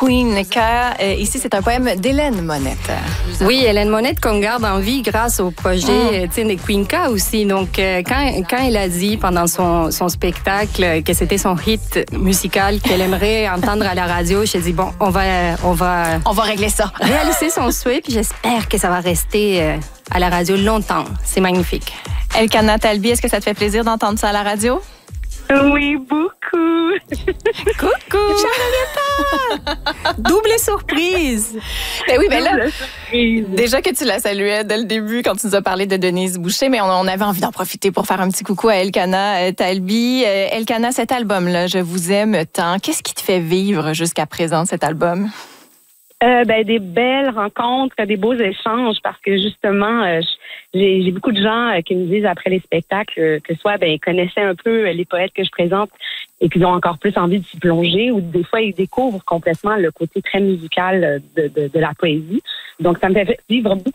Queen K. Ici, c'est un poème d'Hélène Monette. Oui, Hélène Monette qu'on garde en vie grâce au projet des Queen K aussi. Donc, quand elle a dit pendant son spectacle que c'était son hit musical qu'elle aimerait entendre à la radio, j'ai dit, bon, on va régler ça. Réaliser son souhait, puis j'espère que ça va rester à la radio longtemps. C'est magnifique. Elkana Talbi, est-ce que ça te fait plaisir d'entendre ça à la radio? Oui, beaucoup. Coucou! Double surprise! Ben oui, ben là, déjà que tu la saluais dès le début quand tu nous as parlé de Denise Boucher, mais on avait envie d'en profiter pour faire un petit coucou à Elkana Talbi. Elkana, cet album-là, Je vous aime tant. Qu'est-ce qui te fait vivre jusqu'à présent, cet album? Des belles rencontres, des beaux échanges, parce que justement, j'ai beaucoup de gens qui me disent après les spectacles que soit ils connaissaient un peu les poètes que je présente et qu'ils ont encore plus envie de s'y plonger, ou des fois ils découvrent complètement le côté très musical de la poésie. Donc ça me fait vivre beaucoup